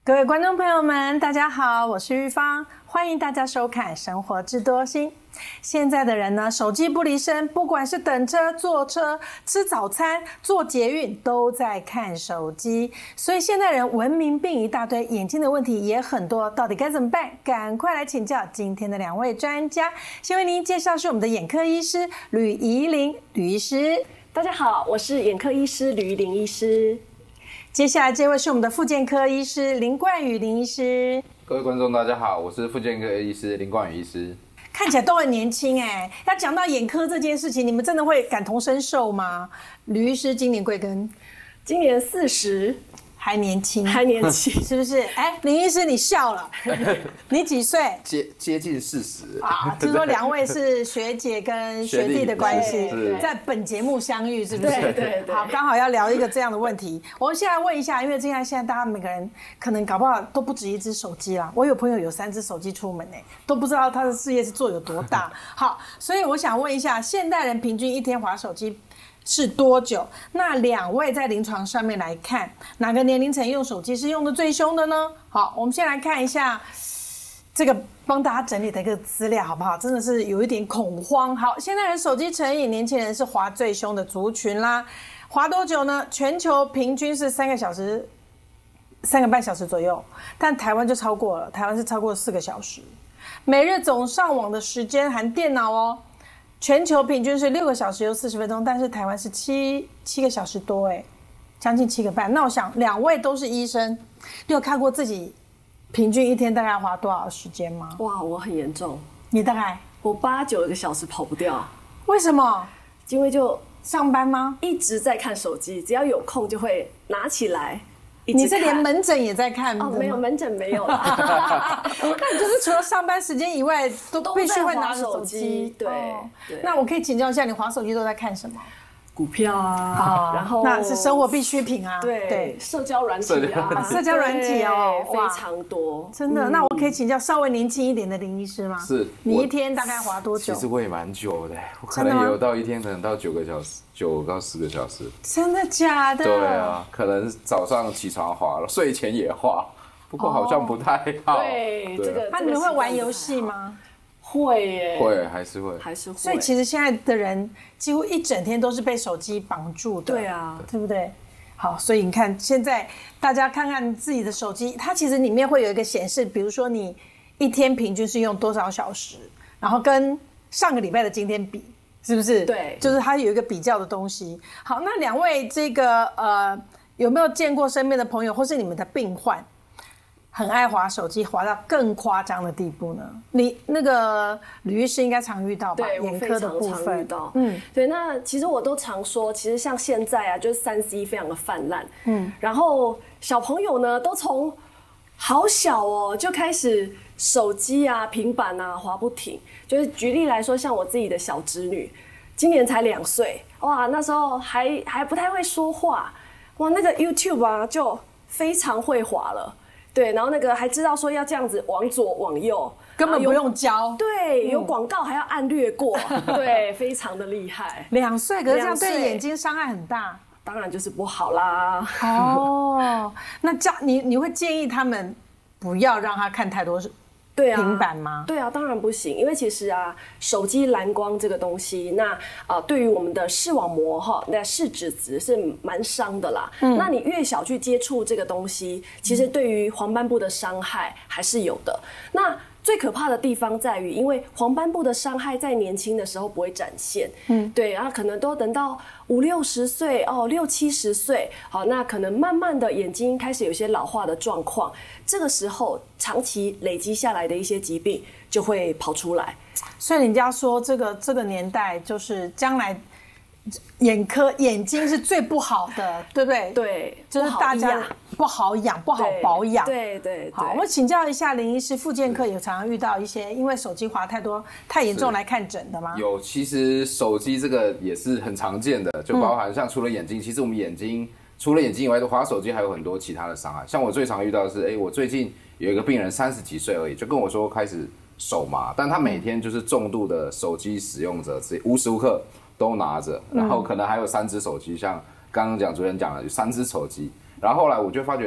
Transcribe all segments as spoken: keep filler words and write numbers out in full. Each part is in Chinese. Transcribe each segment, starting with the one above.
各位观众朋友们，大家好，我是玉芳，欢迎大家收看《生活知多心》。现在的人呢，手机不离身，不管是等车、坐车、吃早餐、坐捷运，都在看手机。所以现代人文明病一大堆，眼睛的问题也很多，到底该怎么办？赶快来请教今天的两位专家。先为您介绍是我们的眼科医师吕怡玲吕医师。 大家好，我是眼科医师吕怡玲医师。 接下来这位是我们的复健科医师林冠宇林医师。 各位观众大家好，我是复健科医师林冠宇医师。 看起来都很年轻哎，要讲到眼科这件事情，你们真的会感同身受吗？吕医师今年贵庚？ 今年四十， 还年轻， 还年轻， 是不是？哎，林医师你笑了，你几岁？ 接接近四十啊。听说两位是学姐跟学弟的关系，在本节目相遇，是不是？ 对对对。 好，刚好要聊一个这样的问题。我们现在问一下，因为现在现在大家每个人可能搞不好都不止一只手机啦。我有朋友有三只手机出门呢，都不知道他的事业是做有多大。好，所以我想问一下，现代人平均一天滑手机是多久？那两位在临床上面来看，哪个年龄层用手机是用的最凶的呢？好，我们先来看一下这个帮大家整理的一个资料，好不好？真的是有一点恐慌。好，现代人手机成瘾，年轻人是滑最凶的族群啦。滑多久呢？全球平均是三个小时，三个半小时左右，但台湾就超过了，台湾是超过四个小时。每日总上网的时间含电脑哦。全球平均是六个小时又四十分钟，但是台湾是七七个小时多，哎，将近七个半。那我想两位都是医生，你有看过自己平均一天大概花多少时间吗？ 哇，我很严重。 你大概？ 我八九个小时跑不掉。 为什么？ 因为就上班吗？ 一直在看手机，只要有空就会拿起来。 你是连门诊也在看？ 哦，没有，门诊没有啦。 那你就是除了上班时间以外，都必须会拿着手机。 对、 哦。那我可以请教一下，你滑手机都在看什么？ 股票啊，然后那是生活必需品啊。 对对，社交软体啊， 社交软体哦， 非常多。 真的？那我可以请教稍微年轻一点的林医师吗？ 是。 你一天大概滑多久？ 其实我也蛮久的，我可能有到一天可能到九个小时，九到十个小时。 真的假的？ 对啊，可能早上起床滑了，睡前也滑，不过好像不太好。 对，这个。 那你们会玩游戏吗？ 会耶， 会还是会， 还是会。 所以其实现在的人几乎一整天都是被手机绑住的， 对啊， 对不对？好，所以你看，现在大家看看自己的手机，它其实里面会有一个显示，比如说你一天平均是用多少小时，然后跟上个礼拜的今天比，是不是？ 对， 就是它有一个比较的东西。好，那两位这个呃，有没有见过身边的朋友或是你们的病患？很爱滑手机，滑到更夸张的地步呢。你那个吕医师应该常遇到吧？ 对， 眼科的部分。 遇到，嗯，对。那其实我都常说，其实像现在啊，就是三 C 非常的泛滥，嗯，然后小朋友呢，都从好小哦就开始手机啊、平板啊滑不停。就是举例来说，像我自己的小侄女，今年才两岁，哇，那时候还还不太会说话，哇，那个 YouTube 啊就非常会滑了。对，然后那个还知道说要这样子往左往右， 根本不用教。 对，有广告还要按略过，对，非常的厉害。 两岁，可是这样对眼睛伤害很大， 当然就是不好啦。 哦，那这样你你会建议他们不要让他看太多对啊平板吗？ 对啊，当然不行，因为其实啊，手机蓝光这个东西，那啊、呃，对于我们的视网膜哈，那视脂质是蛮伤的啦。嗯，那你越小去接触这个东西，其实对于黄斑部的伤害还是有的。那最可怕的地方在于，因为黄斑部的伤害在年轻的时候不会展现，嗯，对，然后可能都等到五六十岁哦，六七十岁，好，那可能慢慢的眼睛开始有些老化的状况，这个时候长期累积下来的一些疾病就会跑出来。 所以人家说这个这个年代就是将来眼科眼睛是最不好的，对不对？ 对， 就是大家不好养，不好保养。 对对 对, 对。 好，我请教一下林医师，复健科有常常遇到一些因为手机滑太多、太严重来看诊的吗？ 有，其实手机这个也是很常见的，就包含像除了眼睛，嗯、其实我们眼睛除了眼睛以外，滑手机还有很多其他的伤害。像我最常遇到的是，哎，我最近有一个病人三十几岁而已，就跟我说开始手麻，但他每天就是重度的手机使用者，无时无刻都拿着，然后可能还有三只手机，像刚刚讲主持人讲的有三只手机，然后后来我就发觉，哎，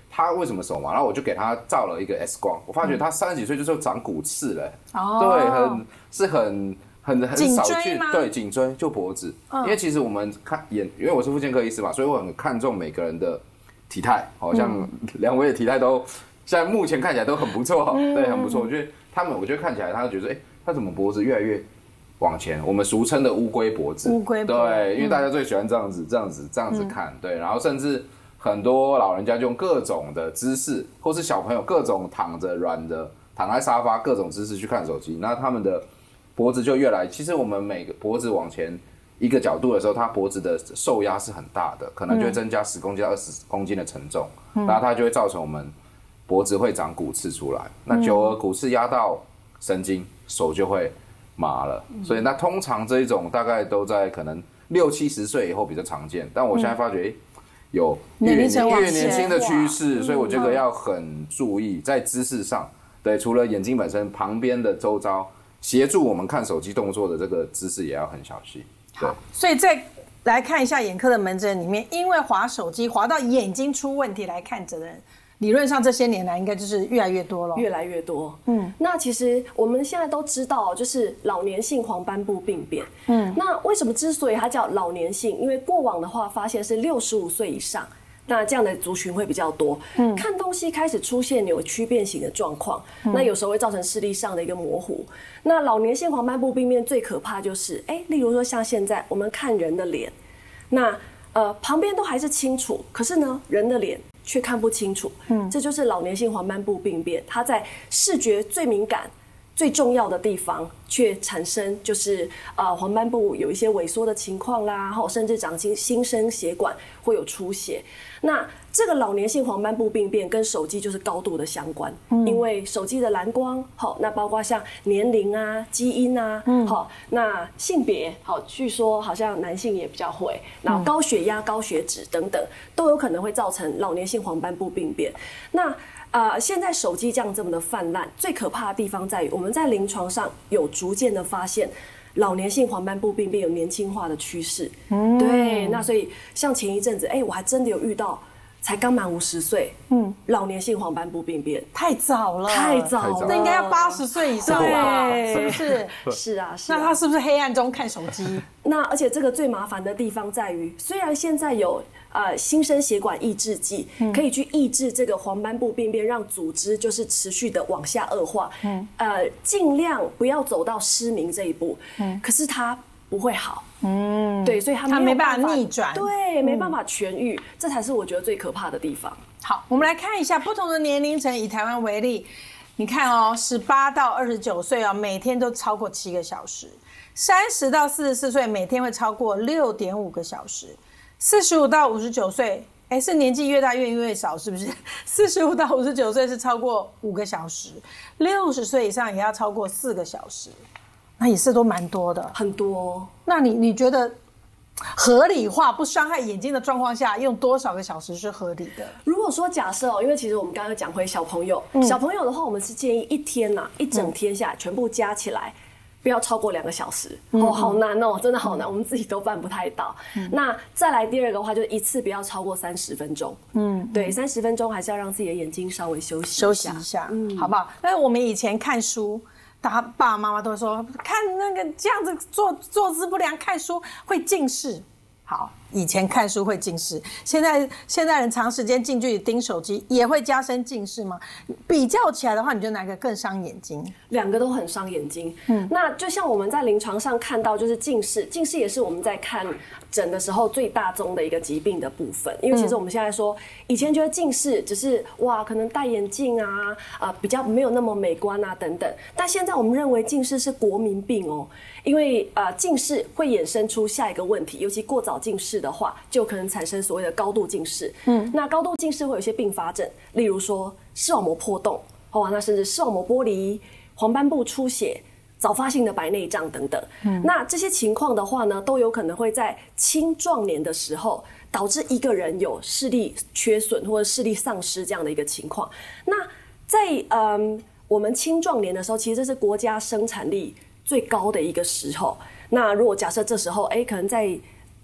他为什么手麻？然后我就给他照了一个 X 光，我发觉他三十几岁就是长骨刺了、欸，哦，对，很是很很很少去对颈椎就脖子、嗯，因为其实我们看眼，因为我是复健科医师嘛，所以我很看重每个人的体态，好像两位的体态都现在目前看起来都很不错，嗯、对，很不错。我觉得他们，我觉得看起来，他就觉得，哎、欸，他怎么脖子越来越往前？我们俗称的乌龟脖子， 乌龟脖，对，因为大家最喜欢这样子、这样子、这样子看，对，然后甚至很多老人家就用各种的姿势，或是小朋友各种躺着、软的，躺在沙发各种姿势去看手机，那他们的脖子就越来，其实我们每个脖子往前一个角度的时候，他脖子的受压是很大的，可能就会增加十公斤到二十公斤的承重，嗯、然后它就会造成我们脖子会长骨刺出来。那久而骨刺压到神经，手就会麻了。嗯、所以那通常这一种大概都在可能六七十岁以后比较常见，但我现在发觉，嗯、有越年越年轻的趋势，所以我这个要很注意在姿势上。对，除了眼睛本身，旁边的周遭协助我们看手机动作的这个姿势也要很小心。 好，所以再来看一下眼科的门诊里面，因为滑手机滑到眼睛出问题来看诊的人，理论上这些年来应该就是越来越多了， 越来越多。嗯，那其实我们现在都知道，就是老年性黄斑部病变。嗯，那为什么之所以它叫老年性？因为过往的话发现是六十五岁以上。那这样的族群会比较多，嗯，看东西开始出现扭曲变形的状况，嗯、那有时候会造成视力上的一个模糊。那老年性黄斑部病变最可怕就是，哎、欸，例如说像现在我们看人的脸，那呃旁边都还是清楚，可是呢人的脸却看不清楚，嗯，这就是老年性黄斑部病变，它在视觉最敏感、最重要的地方，却产生就是呃黄斑部有一些萎缩的情况啦，或甚至长新新生血管会有出血。那这个老年性黄斑部病变跟手机就是高度的相关，嗯、因为手机的蓝光，好，那包括像年龄啊、基因啊，嗯、好，那性别，好，据说好像男性也比较会，然后高血压、高血脂等等，都有可能会造成老年性黄斑部病变。那呃，现在手机这样这么的泛滥，最可怕的地方在于我们在临床上有逐渐的发现。老年性黄斑部病变有年轻化的趋势，嗯，对，那所以像前一阵子，哎、欸，我还真的有遇到，才刚满五十岁，嗯，老年性黄斑部病变， 太早了， 太早了， 那应该要八十岁以上吧，是不是？ 是啊，是啊。 那他是不是黑暗中看手机？ 那而且这个最麻烦的地方在于，虽然现在有呃新生血管抑制剂，嗯、可以去抑制这个黄斑部病变，让组织就是持续的往下恶化，嗯，呃，尽量不要走到失明这一步，嗯，可是它不会好，嗯，对，所以它没, 没办法逆转， 对，没办法痊愈，嗯、这才是我觉得最可怕的地方。 好，我们来看一下不同的年龄层，以台湾为例，你看哦，十八到二十九岁哦，每天都超过七个小时。三十到四十四岁每天会超过六点五个小时，四十五到五十九岁，哎，是年纪越大越越少，是不是？四十五到五十九岁是超过五个小时，六十岁以上也要超过四个小时，那也是都蛮多的， 很多。 那你你觉得合理化不伤害眼睛的状况下，用多少个小时是合理的？ 如果说假设哦，因为其实我们刚刚讲回小朋友，嗯、小朋友的话，我们是建议一天呐、啊，一整天下来、嗯、全部加起来。不要超过两个小时、嗯、哦，好难哦，真的好难，嗯、我们自己都办不太到。嗯、那再来第二个的话，就是一次不要超过三十分钟。嗯，对，三十分钟还是要让自己的眼睛稍微休息休息一下，嗯，好不好？那我们以前看书，大爸爸妈妈都会说，看那个这样子坐坐姿不良，看书会近视。好，以前看书会近视，现在现在人长时间近距离盯手机也会加深近视吗？比较起来的话，你觉得哪个更伤眼睛？ 两个都很伤眼睛。嗯，那就像我们在临床上看到，就是近视，近视也是我们在看诊的时候最大宗的一个疾病的部分。因为其实我们现在说，以前觉得近视只是哇，可能戴眼镜啊，呃，比较没有那么美观啊等等，但现在我们认为近视是国民病哦。因为呃近视会衍生出下一个问题，尤其过早近视的话，就可能产生所谓的高度近视。嗯，那高度近视会有一些并发症，例如说视网膜破洞，哦，那甚至视网膜剥离、黄斑部出血、早发性的白内障等等。嗯，那这些情况的话呢，都有可能会在青壮年的时候导致一个人有视力缺损或者视力丧失这样的一个情况。那在嗯我们青壮年的时候，其实这是国家生产力最高的一个时候。那如果假设这时候，哎，可能在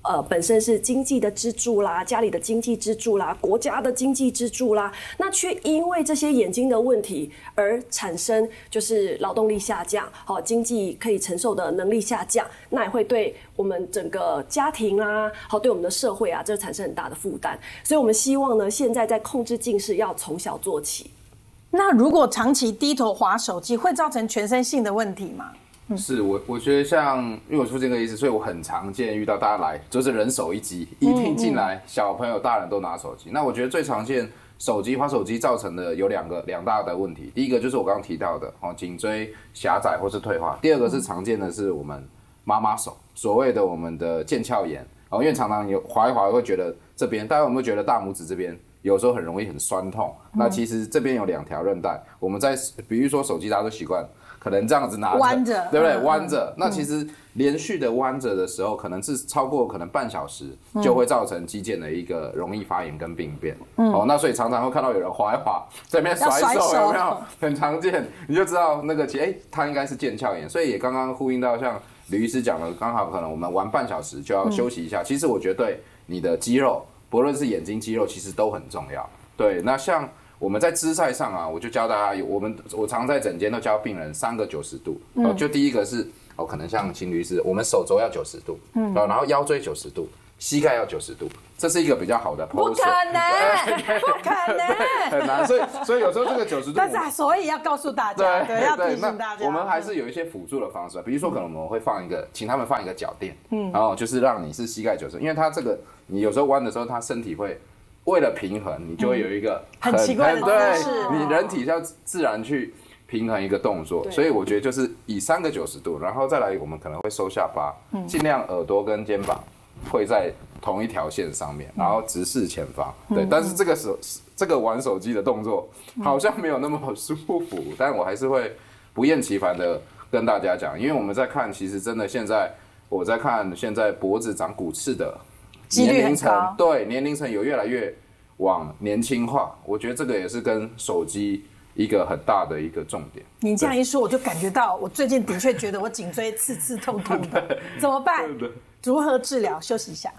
呃，本身是经济的支柱啦，家里的经济支柱啦，国家的经济支柱啦，那却因为这些眼睛的问题而产生就是劳动力下降，好，经济可以承受的能力下降，那也会对我们整个家庭啦，好，对我们的社会啊，这产生很大的负担。所以我们希望呢，现在在控制近视要从小做起。 那如果长期低头滑手机，会造成全身性的问题吗？ 嗯、是我，我觉得像，因为我出这个意思，所以我很常见遇到大家来就是人手一机，一定进来，小朋友、大人都拿手机。那我觉得最常见手机滑手机造成的有两个两大的问题，第一个就是我刚刚提到的哦，颈椎狭窄或是退化；第二个是常见的是我们妈妈手，所谓的我们的腱鞘炎哦，因为常常有滑一滑会觉得这边，大家有没有觉得大拇指这边？有时候很容易很酸痛，那其实这边有两条韧带，我们在比如说手机大家都习惯可能这样子拿着， 弯着， 对不对？弯着，那其实连续的弯着的时候，可能是超过可能半小时，就会造成肌腱的一个容易发炎跟病变。嗯，哦，那所以常常会看到有人滑一滑，在那边甩手，有没有？很常见，你就知道那个其实哎，他应该是腱鞘炎，所以也刚刚呼应到像吕医师讲的，刚好可能我们玩半小时就要休息一下。其实我觉得对你的肌肉。不论是眼睛肌肉，其实都很重要。对，那像我们在姿态上啊，我就教大家，我们我常在诊间都教病人三个九十度。嗯、就第一个是哦，可能像秦律师，我们手肘要九十度，嗯，然后腰椎九十度，膝盖要九十度，这是一个比较好的 pose。 不可能，不可能， 很难。所以所以有时候这个九十度， 但是所以要告诉大家，对，要提醒大家。 我们还是有一些辅助的方式，比如说可能我们会放一个，请他们放一个脚垫，嗯，然后就是让你是膝盖九十，因为它这个。你有时候弯的时候，它身体会为了平衡，你就会有一个很, 很奇怪的姿势。 你人体要自然去平衡一个动作，所以我觉得就是以三个九十度，然后再来，我们可能会收下巴，嗯、尽量耳朵跟肩膀会在同一条线上面，然后直视前方。嗯、对，但是这个手这个玩手机的动作好像没有那么舒服，但我还是会不厌其烦的跟大家讲，因为我们在看，其实真的现在我在看现在脖子长骨刺的。年龄层对年龄层有越来越往年轻化，我觉得这个也是跟手机一个很大的一个重点。 你这样一说，我就感觉到我最近的确觉得我颈椎刺刺痛痛的，怎么办？如何治疗？休息一下。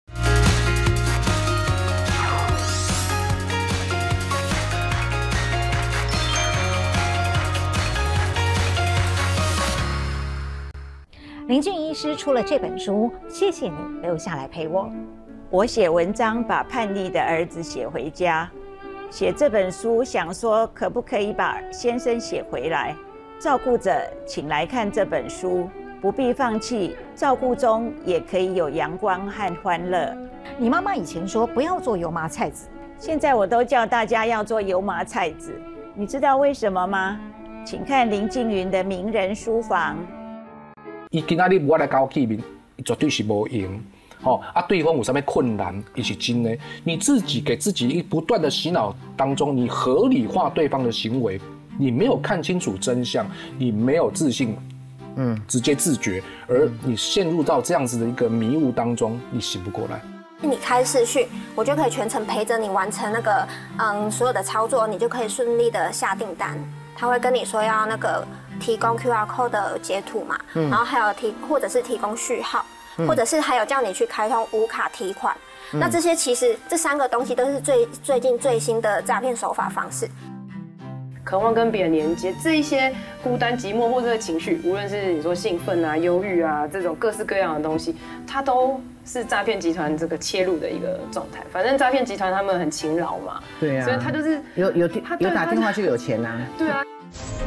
林俊医师出了这本书，谢谢你留下来陪我。我写文章把叛逆的儿子写回家，写这本书想说可不可以把先生写回来？照顾者请来看这本书，不必放弃，照顾中也可以有阳光和欢乐。 你妈妈以前说不要做油麻菜籽， 现在我都叫大家要做油麻菜籽，你知道为什么吗？请看林静云的名人书房。 伊今仔日我来交见面，绝对是无用。哦啊，对方有什么困难，也是真的。你自己给自己不断的洗脑当中，你合理化对方的行为，你没有看清楚真相，你没有自信，嗯，直接自觉，而你陷入到这样子的一个迷雾当中，你醒不过来。 你开视讯，我就可以全程陪着你完成那个嗯所有的操作，你就可以顺利的下订单。他会跟你说要那个提供 Q R code 的截图嘛，嗯、然后还有提或者是提供序号，嗯、或者是还有叫你去开通无卡提款。嗯、那这些其实这三个东西都是最最近最新的诈骗手法方式。 渴望跟别人连接，这一些孤单、寂寞或者情绪，无论是你说兴奋啊、忧郁啊这种各式各样的东西，它都是诈骗集团这个切入的一个状态。反正诈骗集团他们很勤劳嘛， 对啊， 所以他就是有有有打电话就有钱啊， 对啊。